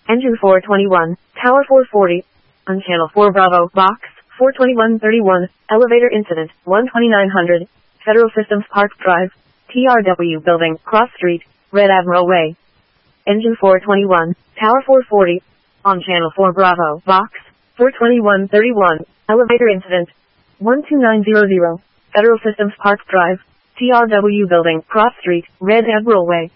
Engine 421, Tower 440. On Channel 4 Bravo, Box 42131, Elevator Incident, 12900, Federal Systems Park Drive, TRW Building, Cross Street, Red Admiral Way. Engine 421, Tower 440. On Channel 4 Bravo, Box 42131, Elevator Incident, 12900, Federal Systems Park Drive, TRW Building, Cross Street, Red Admiral Way.